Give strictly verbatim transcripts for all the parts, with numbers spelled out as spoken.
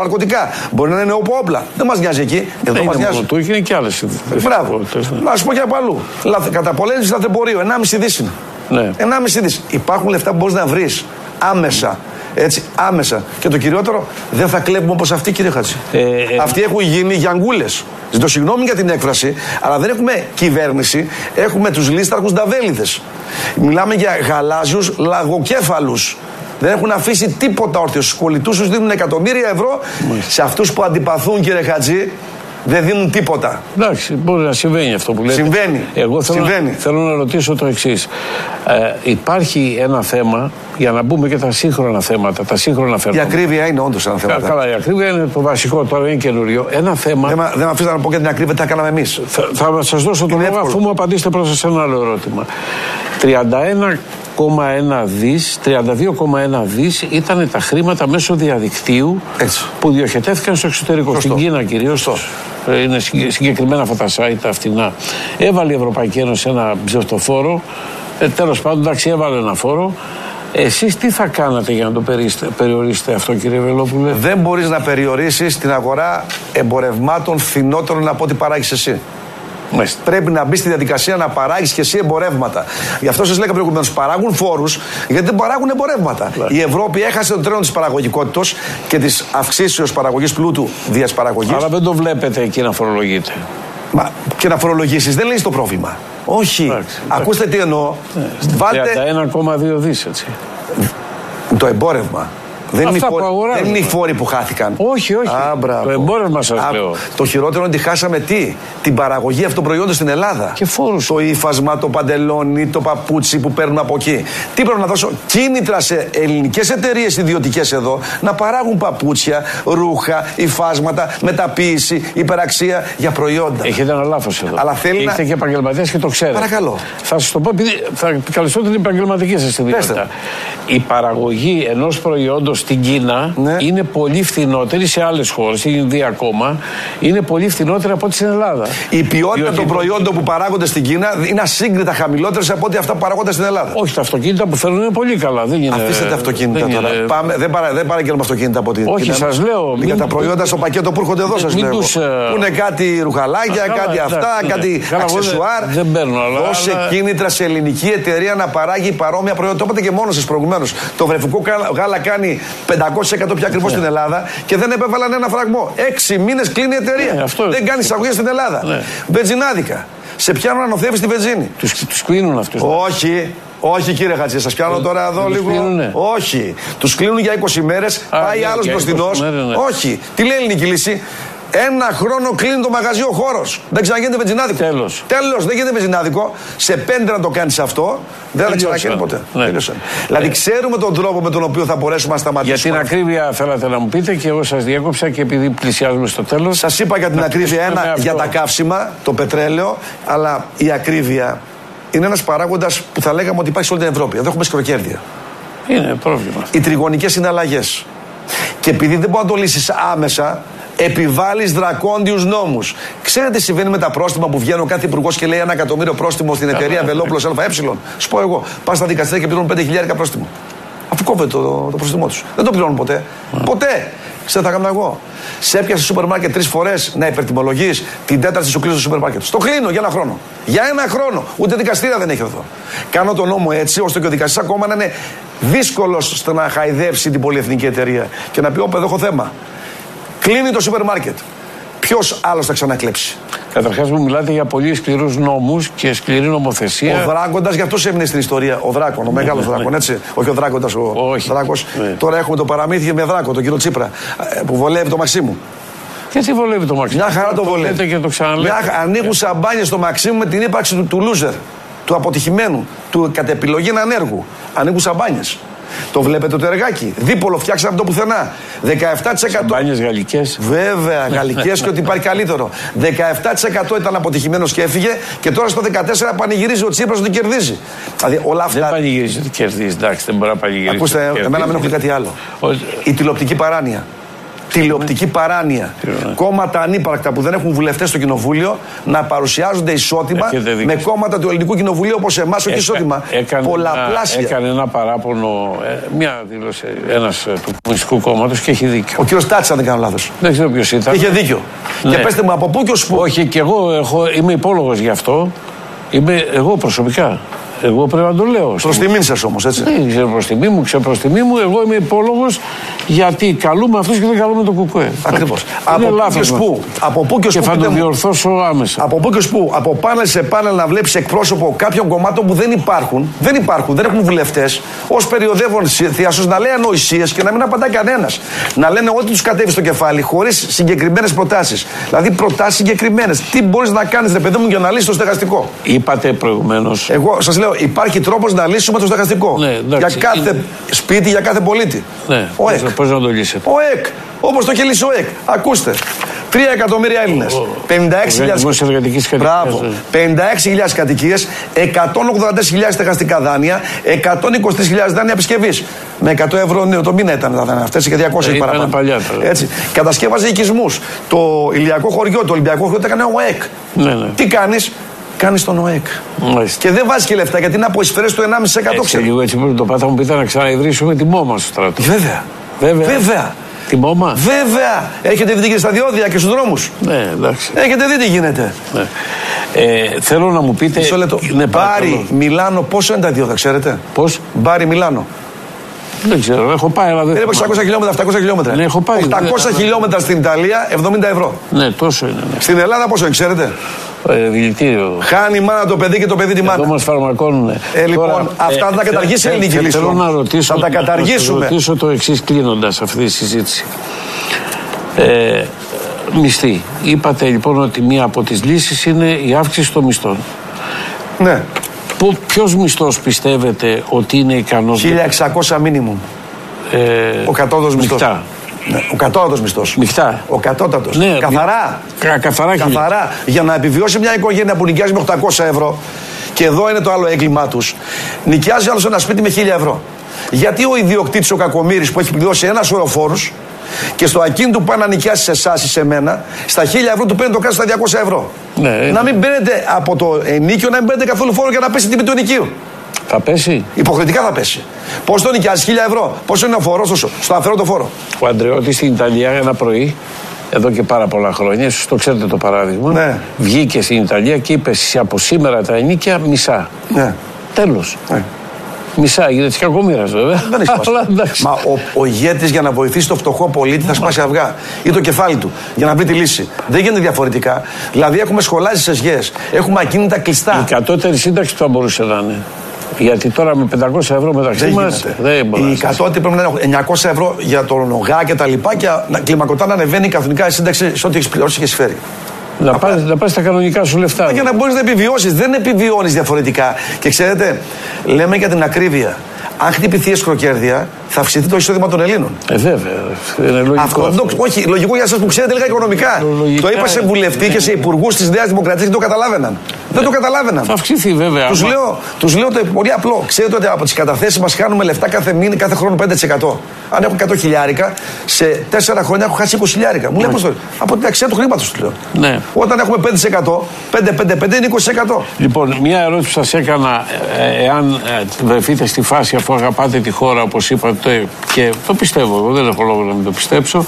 ναρκωτικά. Μπορεί να είναι όπου όπλα. Δεν μας νοιάζει εκεί. Εδώ μας νοιάζει. Του είναι και άλλες. Μπράβο. Να σου πω και από αλλού. Καταπολέμηση λαθρεμπορίου. ενάμιση δις είναι. Ναι. ενάμιση δις. Υπάρχουν λεφτά που μπορείς να βρεις άμεσα. Έτσι, άμεσα. Και το κυριότερο, δεν θα κλέβουμε όπως αυτοί, κύριε Χατζη. Ε, ε, αυτοί έχουν γίνει γιαγκούλες. Ζητώ συγγνώμη για την έκφραση, αλλά δεν έχουμε κυβέρνηση. Έχουμε τους λίσταρχους νταβέλιδες. Μιλάμε για γαλάζιους λαγοκέφαλους. Δεν έχουν αφήσει τίποτα όρθιο. Στους κολλητούς τους δίνουν εκατομμύρια ευρώ. Μάλιστα. Σε αυτούς που αντιπαθούν, κύριε Χατζη, δεν δίνουν τίποτα. Εντάξει, μπορεί να συμβαίνει αυτό που λέτε. Συμβαίνει. Εγώ θέλω, συμβαίνει. Να, θέλω να ρωτήσω το εξής. Ε, υπάρχει ένα θέμα, για να μπούμε και τα σύγχρονα θέματα. Τα σύγχρονα θέματα. Η ακρίβεια είναι όντως ένα θέμα. Καλά, η ακρίβεια είναι το βασικό, τώρα είναι καινούριο. Ένα θέμα. Δεν με αφήσατε να πω για την ακρίβεια, τι θα κάναμε εμείς. Θα, θα σας δώσω το λόγο αφού μου απαντήσετε προς σε ένα άλλο ερώτημα. τριάντα ένα κόμμα ένα δις, τριάντα δύο κόμμα ένα δις ήταν τα χρήματα μέσω διαδικτύου. Έτσι. Που διοχετεύτηκαν στο εξωτερικό. Σωστό. Στην Κίνα κυρίως. Είναι συγκεκριμένα αυτά τα site τα φτηνά. Έβαλε η Ευρωπαϊκή Ένωση ένα ψευτοφόρο. Ε, τέλος πάντων, εντάξει, έβαλε ένα φόρο. Εσείς τι θα κάνατε για να το περιορίσετε αυτό, κύριε Βελόπουλε? Δεν μπορείς να περιορίσεις την αγορά εμπορευμάτων φθηνότερων από ό,τι παράγεις εσύ. Μάλιστα. Πρέπει να μπει στη διαδικασία να παράγεις και εσύ εμπορεύματα. Γι' αυτό σας λέγα προηγουμένως, παράγουν φόρους γιατί δεν παράγουν εμπορεύματα. Λά. Η Ευρώπη έχασε το τρένο της παραγωγικότητας και της αυξήσεως παραγωγής πλούτου δια παραγωγής. Αλλά δεν το βλέπετε εκεί να φορολογείτε. Μα και να φορολογήσεις δεν λύσει το πρόβλημα. Όχι. Εντάξει, ακούστε τι εννοώ. Ναι. Βάλτε... τριάντα ένα κόμμα δύο δις, έτσι. Το εμπόρευμα. Δεν είναι, φόροι, δεν είναι οι φόροι που χάθηκαν. Όχι, όχι. Α, το εμπόρευμα σας Α, λέω. Το χειρότερο είναι ότι χάσαμε τι? Την παραγωγή αυτοπροϊόντων στην Ελλάδα. Και φόρους. Το ύφασμα, το παντελόνι, το παπούτσι που παίρνουμε από εκεί. Τι πρέπει να δώσω? Κίνητρα σε ελληνικές εταιρείες ιδιωτικές εδώ να παράγουν παπούτσια, ρούχα, υφάσματα, μεταποίηση, υπεραξία για προϊόντα. Έχετε ένα λάθος εδώ. Αλλά θέλει Έχετε να... και επαγγελματίες και το ξέρετε. Παρακαλώ. Θα σας το πω επειδή θα καλυστώ την επαγγελματική σας ιδιότητα. Η παραγωγή ενός προϊόντος στην Κίνα, ναι, είναι πολύ φθηνότερη, σε άλλες χώρες, στην Ινδία ακόμα, είναι πολύ φθηνότερη από ό,τι στην Ελλάδα. Η ποιότητα Διότι των προϊόντων που παράγονται στην Κίνα είναι ασύγκριτα χαμηλότερες από ό,τι αυτά που παράγονται στην Ελλάδα. Όχι, τα αυτοκίνητα που φέρνουν είναι πολύ καλά. Δεν είναι... Αφήστε τα αυτοκίνητα δεν τώρα. Είναι... Πάμε, δεν, παρα, δεν παραγγέλνουμε αυτοκίνητα από την Όχι, σας λέω. Για τα προϊόντα στο πακέτο που έρχονται εδώ, σας λέω. Τους, που είναι κάτι ρουχαλάκια, καλά, κάτι αυτά, ναι, κάτι ναι, αξεσουάρ. Δεν παίρνω, αλλά. Δώσε αλλά... κίνητρα σε ελληνική εταιρεία να παράγει παρόμοια προϊόντα. Το είπατε και μόνο σας προηγουμένως. Το βρεφικό γάλα κάνει πεντακόσια τοις εκατό πιο ακριβό yeah. στην Ελλάδα και δεν επέβαλαν ένα φραγμό. Έξι μήνες κλείνει η εταιρεία. Yeah, δεν κάνει εισαγωγές στην Ελλάδα. Yeah. Βενζινάδικα. Σε πιάνουν να νοθεύεις τη βενζίνη. Τους, τους κλείνουν αυτούς. Όχι. Όχι, κύριε Χατζη, σας πιάνω ε, τώρα εδώ λίγο. Κλείνουνε. Όχι. Τους κλείνουν για είκοσι μέρες. Α, πάει άλλος μπροστινός. Ναι. Όχι. Τι λέει η ελληνική λύση? Ένα χρόνο κλείνει το μαγαζί ο χώρος. Δεν ξαναγίνεται βενζινάδικο. Τέλος. Τέλος, δεν γίνεται βενζινάδικο. Σε πέντε να το κάνεις αυτό, δεν θα ξαναγίνει ποτέ. Ναι. Δηλαδή, ξέρουμε τον τρόπο με τον οποίο θα μπορέσουμε να σταματήσουμε. Για την ακρίβεια θέλατε να μου πείτε και εγώ σας διέκοψα και επειδή πλησιάζουμε στο τέλος. Σας είπα για την να ακρίβεια ένα για τα καύσιμα, το πετρέλαιο, αλλά η ακρίβεια είναι ένας παράγοντας που θα λέγαμε ότι υπάρχει σε όλη την Ευρώπη. Εδώ έχουμε σκροκέρδια. Είναι πρόβλημα. Οι τριγωνικές συναλλαγές. Και επειδή δεν μπορεί να το λύσεις άμεσα, επιβάλλεις δρακόντιους νόμους. Ξέρετε τι συμβαίνει με τα πρόστιμα που βγαίνουν? Κάθε υπουργός και λέει ένα εκατομμύριο πρόστιμο στην εταιρεία Βελόπουλος ΑΕ. Σου πω εγώ, πας στα δικαστήρια και πληρώνουν πέντε χιλιάδες πρόστιμο. Αφού κόβεται το, το πρόστιμό τους. Δεν το πληρώνουν ποτέ. Mm. Ποτέ. Ξέρετε τι θα κάνω εγώ? Σε έπιασε σούπερ μάρκετ τρεις φορές να υπερτιμολογείς, την τέταρτη σου κλείσω στο σούπερ μάρκετ. Στο κλείνω για ένα χρόνο. Για ένα χρόνο. Ούτε δικαστήρια δεν έχει εδώ. Κάνω τον νόμο έτσι ώστε και ο δικαστής ακόμα να είναι δύσκολος στο να χαϊδεύσει την πολυεθνική εταιρεία και να πει: Όπα, εδώ έχω θέμα. Κλείνει το σούπερ μάρκετ. Ποιος άλλος θα ξανακλέψει? Καταρχάς μου μιλάτε για πολύ σκληρούς νόμους και σκληρή νομοθεσία. Ο Δράκοντας, γι' αυτό έμεινε στην ιστορία. Ο Δράκον, ο μεγάλος ναι, Δράκον, έτσι. Όχι ο Δράκοντας, ο Όχι. Δράκος. Ναι. Τώρα έχουμε το παραμύθι με Δράκο, τον κύριο Τσίπρα, που βολεύει το Μαξίμου. Και τι βολεύει το Μαξίμου? Μια χαρά το βολεύει. Και το Μια... Ανοίγουν σαμπάνιες στο Μαξίμου με την ύπαρξη του, του loser, του αποτυχημένου, του κατ' επιλογή ανέργου. Ανοίγουν σαμπάνιες. Το βλέπετε το εργάκι. Δίπολο φτιάξαμε το πουθενά. δεκαεπτά τοις εκατό. Σαμπάνιες γαλλικές. Βέβαια, γαλλικές και ότι υπάρχει καλύτερο. δεκαεπτά τοις εκατό ήταν αποτυχημένος και έφυγε και τώρα στο δεκατέσσερα τοις εκατό πανηγυρίζει ο Τσίπρας ότι κερδίζει. Δηλαδή όλα αυτά. Δεν πανηγυρίζει ότι κερδίζει. Εντάξει, δεν μπορεί να πανηγυρίζει. Ακούστε, εμένα με ενοχλεί κάτι άλλο. Ο... Η τηλεοπτική παράνοια. τηλεοπτική παράνοια. Yeah. Κόμματα ανύπαρκτα που δεν έχουν βουλευτές στο κοινοβούλιο να παρουσιάζονται ισότιμα με κόμματα του Ελληνικού Κοινοβουλίου όπως εμάς, όχι ισότιμα. Έκανε πολλαπλάσια. Ένα, έκανε ένα παράπονο, ε, μια δήλωση ένας ε, του Κομμουνιστικού Κόμματος και έχει δίκιο. Ο κύριος Τάτσης, αν δεν κάνω λάθος. Δεν ξέρω ποιος ήταν. Είχε δίκιο. Ναι. Και πέστε μου από πού και ως πού. Όχι, και εγώ έχω, είμαι υπόλογος γι' αυτό. Είμαι εγώ προσωπικά. Εγώ πρέπει να το λέω. Προς τιμή σας όμως, έτσι. Δεν ξέρω προς τιμή μου, ξέρω προς τιμή μου. Εγώ είμαι υπόλογος γιατί καλούμε αυτούς και δεν καλούμε το Κουκουέ. Ακριβώς. Από πού και ως πού. Από πού και ως πού. Και θα το διορθώσω άμεσα. Από πού και ως πού. Από πάνελ σε πάνελ να βλέπεις εκπρόσωπο κάποιων κομμάτων που δεν υπάρχουν. Δεν υπάρχουν, δεν έχουν βουλευτές. Ως περιοδεύων θειασούς να λέει ανοησίες και να μην απαντά κανένας. Να λένε ό,τι τους κατέβει στο κεφάλι χωρίς συγκεκριμένες προτάσεις. Δηλαδή προτάσεις συγκεκριμένες. Τι μπορείς να κάνεις, ρε παιδί μου, για να λύσεις το στεγαστικό. Είπατε προηγουμένως. Εγώ σας λέω. Υπάρχει τρόπος να λύσουμε το στεγαστικό. Ναι, εντάξει, για κάθε είναι... σπίτι, για κάθε πολίτη. Ναι, ο ΕΚ. Πώς να το λύσετε. Ο ΕΚ. Όπως το έχει λύσει ο ΕΚ. Ακούστε. Τρία εκατομμύρια Έλληνες. πενήντα έξι χιλιάδες κατοικίες. εκατόν ογδόντα τέσσερις χιλιάδες στεγαστικά δάνεια. εκατόν είκοσι τρεις χιλιάδες δάνεια επισκευής. Με εκατό ευρώ ναι, το μήνα ήταν τα δάνεια αυτές και διακόσια ε, παραπάνω. Παλιά, Έτσι. Κατασκεύαζε οικισμούς. Το ηλιακό χωριό, το Ολυμπιακό χωριό το έκανε ο ΕΚ. Ναι, ναι. Τι κάνεις. Κάνεις τον ΟΕΚ. Μάλιστα. Και δεν βάζει και λεφτά γιατί είναι από εισφαιρές του ενάμιση τοις εκατό. Έτσι, λίγο έτσι πρέπει το πάτα μου πείτε να ξαναειδρύσουμε τη ΜΟΜΑ στο στρατό. Βέβαια. Βέβαια. Βέβαια. Τη ΜΟΜΑ. Βέβαια. Έχετε δει και στα διόδια και στους δρόμους. Ναι, εντάξει. Έχετε δει τι γίνεται. Ναι. Ε, θέλω να μου πείτε. Μισό λεπτό. Ναι, Μπάρι, Μιλάνο, πόσο είναι τα διόδια, ξέρετε. Πώς? Μπάρι, Μιλάνο. Δεν ξέρω, έχω πάει, αλλά δεν. Είναι εξακόσια χιλιόμετρα, επτακόσια χιλιόμετρα. Ναι, έχω πάει. οκτακόσια χιλιόμετρα στην Ιταλία, εβδομήντα ευρώ. Ναι, τόσο είναι. Ναι. Στην Ελλάδα πόσο είναι, ξέρετε. Ε, δηλητήριο. Χάνει η μάνα το παιδί και το παιδί τη μάνα. Εδώ μας φαρμακώνουνε. Ε, λοιπόν, Τώρα, αυτά θα τα καταργήσει η ελληνική λύση. Θέλω να ρωτήσω, θα τα καταργήσουμε. Να ρωτήσω το εξής κλείνοντας αυτή τη συζήτηση. Ε, μισθή. Είπατε λοιπόν ότι μία από τις λύσεις είναι η αύξηση των μισθών. Ναι. Ποιος μισθός πιστεύετε ότι είναι ικανός? χίλια εξακόσια μίνιμουμ. Ε, ο κατώτατος μισθός. Ναι, ο κατώτατος μισθός. Μιχτά. Ο κατώτατος. Ναι, καθαρά. Κα, καθαρά. Καθαρά. Για να επιβιώσει μια οικογένεια που νοικιάζει με οκτακόσια ευρώ. Και εδώ είναι το άλλο έγκλημά τους. Νοικιάζει άλλος ένα σπίτι με χίλια ευρώ. Γιατί ο ιδιοκτήτης, ο κακομοίρης που έχει πληρώσει ένα σωρό φόρους και στο ακίνητο που πάει να νοικιάσει σε εσάς ή σε μένα, στα χίλια ευρώ του παίρνει το κάτω στα διακόσια ευρώ. Ναι, να μην παίρνετε από το ενίκιο, να μην παίρνετε καθόλου φόρο για να πέσει την τιμή του ενοικίου. Θα πέσει. Υποχρεωτικά θα πέσει. Πώς το νοικιάζει, χίλια ευρώ. Πόσο είναι ο φόρος, στο αφαιρώτο φόρο. Ο Αντρεώτης στην Ιταλία ένα πρωί, εδώ και πάρα πολλά χρόνια, ίσως το ξέρετε το παράδειγμα, ναι. Βγήκε στην Ιταλία και είπε από σήμερα τα ενίκια μισά. Ναι. Τέλος. Ναι. Μισά, γίνεται τη κακομοίρα βέβαια. Δεν έχει σημασία. Μα ο, ο ηγέτης για να βοηθήσει το φτωχό πολίτη θα σπάσει αυγά ή το κεφάλι του για να βρει τη λύση. Δεν γίνεται διαφορετικά. Δηλαδή έχουμε σχολάσει σε σγές, έχουμε ακίνητα κλειστά. Η κατώτερη σύνταξη που θα μπορούσε να είναι. Γιατί τώρα με πεντακόσια ευρώ μεταξύ μας δεν μπορεί. Η κατώτερη πρέπει να είναι εννιακόσια ευρώ για τον ΟΓΑ και τα λοιπά και να κλιμακωτά να ανεβαίνει καθονικά η σύνταξη σε ό,τι έχει πληρώσει και εισφέρει. Να πας, να πας τα κανονικά σου λεφτά. Για να μπορείς να επιβιώσεις. Δεν επιβιώνεις διαφορετικά. Και ξέρετε, λέμε για την ακρίβεια. Αν χτυπηθεί εσχροκέρδεια, θα αυξηθεί το εισόδημα των Ελλήνων. Ε, βέβαια. Είναι λογικό. Αυτό, αυτό. Όχι, λογικό για εσάς που ξέρετε λίγα οικονομικά. Λογικά, το είπα σε βουλευτή ναι. και σε υπουργούς της Νέας Δημοκρατίας και το καταλάβαιναν. Ναι. Δεν το καταλάβαιναν. Θα αυξηθεί βέβαια. Τους λέω, τους λέω το πολύ απλό. Ξέρετε ότι από τις καταθέσεις μας χάνουμε λεφτά κάθε μήνα, κάθε χρόνο πέντε τοις εκατό. Αν έχω εκατό χιλιάρικα, σε τέσσερα χρόνια έχω χάσει είκοσι χιλιάρικα. Μου λέει πώς το. Από την αξία του χρήματος του λέω. Ναι. Όταν έχουμε πέντε τοις εκατό, πέντε πέντε πέντε είναι είκοσι τοις εκατό. Λοιπόν, μια ερώτηση που σας έκανα, ε, εάν ε, βρεθείτε στη φάση αφού αγαπάτε τη χώρα όπως είπατε και το πιστεύω, εγώ δεν έχω λόγο να μην το πιστέψω.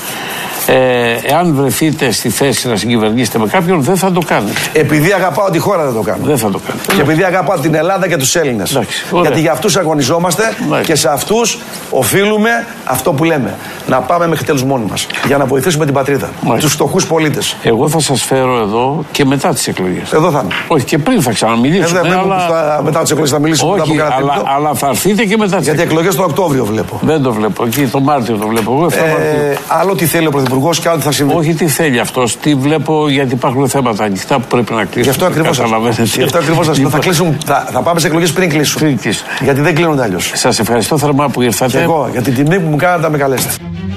Ε, εάν βρεθείτε στη θέση να συγκυβερνήσετε με κάποιον, δεν θα το κάνετε. Επειδή αγαπάω τη χώρα, δεν το κάνω. Δεν θα το κάνετε. Και επειδή αγαπάω την Ελλάδα και τους Έλληνες. Γιατί για αυτούς αγωνιζόμαστε. Εντάξει. Και σε αυτούς οφείλουμε αυτό που λέμε. Να πάμε μέχρι τέλους μόνοι μας. Για να βοηθήσουμε την πατρίδα. Τους φτωχούς πολίτες. Εγώ θα σας φέρω εδώ και μετά τις εκλογές. Εδώ θα είμαι. Όχι, και πριν θα ξαναμιλήσουμε. Ε, ναι, αλλά... θα, μετά τις εκλογές θα μιλήσουμε. Όχι, μετά αλλά, αλλά θα έρθείτε και μετά τις γιατί εκλογές τον Οκτώβριο βλέπω. Δεν το βλέπω. Εκεί το Μάρτιο το βλέπω. Εγώ, ε, άλλο τι θέλει ο Πρωθυπουργός και άλλο τι θα συμβεί. Όχι τι θέλει αυτός. Τι βλέπω γιατί υπάρχουν θέματα ανοιχτά που πρέπει να κλείσουν. Γι' αυτό ακριβώς σας θα, κλείσουν, θα, θα πάμε σε εκλογές πριν κλείσουν. Πριν κλείσουν. Γιατί δεν κλείνονται αλλιώς. Σας ευχαριστώ θερμά που ήρθατε. Και εγώ για την τιμή που μου κάνατε να με καλέσετε.